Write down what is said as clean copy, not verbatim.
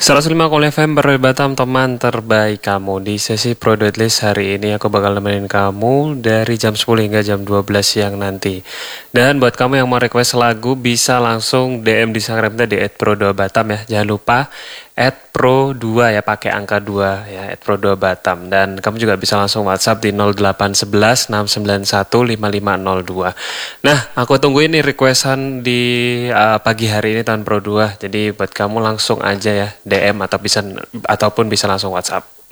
105 FM Pro Batam, teman terbaik kamu. Di sesi Pro List hari ini aku bakal nemenin kamu dari jam 10 hingga jam 12 siang nanti. Dan buat kamu yang mau request lagu bisa langsung DM di Instagram kita di @pro2batam ya. Jangan lupa @pro2 ya, pakai angka 2 ya, @pro2batam. Dan kamu juga bisa langsung WhatsApp di 0811 691 5502. Nah, aku tungguin nih requestan di pagi hari ini tahun Pro 2. Jadi buat kamu langsung aja ya DM ataupun bisa langsung WhatsApp.